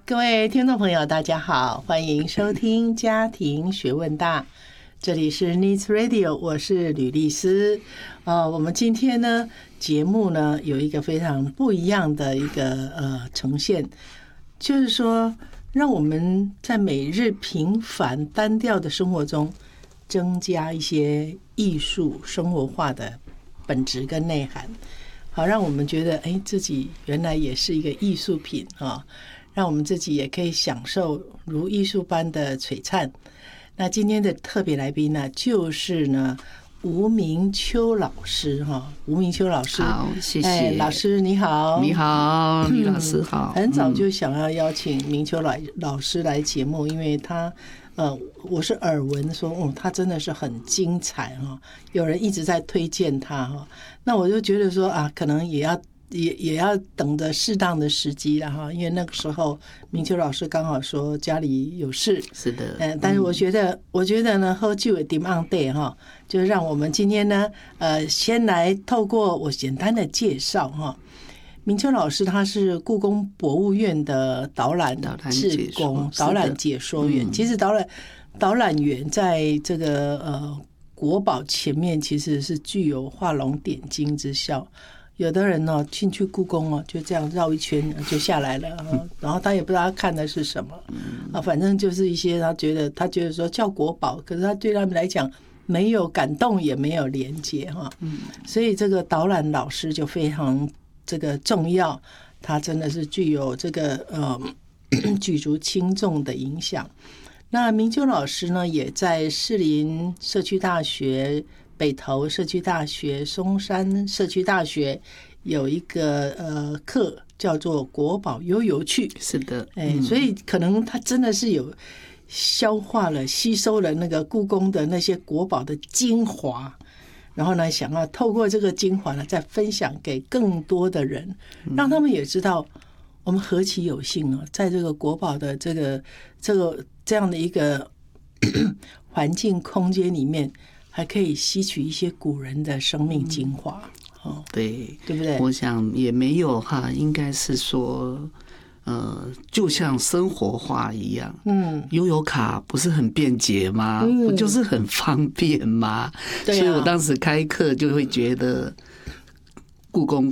各位听众朋友，大家好，欢迎收听家庭学问大，这里是 Needs Radio， 我是吕丽丝。我们今天呢节目呢有一个非常不一样的一个呈现，就是说让我们在每日平凡单调的生活中增加一些艺术生活化的本质跟内涵，好让我们觉得自己原来也是一个艺术品啊，让我们自己也可以享受如艺术般的璀璨。那今天的特别来宾呢，就是呢吴明秋老师哈。吴明秋老师， 好，谢谢老师你好。 你好，李老师好。 很早就想要邀请明秋老师来节目，因为他我是耳闻说他真的是很精彩哈，有人一直在推荐他哈，那我就觉得说可能也要等着适当的时机了哈，因为那个时候明秋老师刚好说家里有事， 是的， 但是我觉得呢，喝酒也 demand day 哈，就让我们今天呢，先来透过我简单的介绍哈。明秋老师他是故宫博物院的导览志工、导览解说员。其实导览员在这个国宝前面其实是具有画龙点睛之效。有的人呢进去故宫就这样绕一圈就下来了，然后他也不知道他看的是什么反正就是一些他觉得说叫国宝，可是他对他们来讲没有感动也没有连接哈，所以这个导览老师就非常这个重要，他真的是具有这个举足轻重的影响。那明秋老师呢，也在士林社区大学、北投社区大学、松山社区大学有一个课叫做国宝悠游趣。 是的， 所以可能他真的是有消化了、吸收了那个故宫的那些国宝的精华，然后呢，想要透过这个精华呢，再分享给更多的人，让他们也知道我们何其有幸啊，在这个国宝的这样的一个环境空间里面，还可以吸取一些古人的生命精华。 对不对？ 我想也没有哈，应该是说。就像生活化一样，悠游卡不是很便捷吗？不就是很方便吗？所以我当时开课就会觉得故宫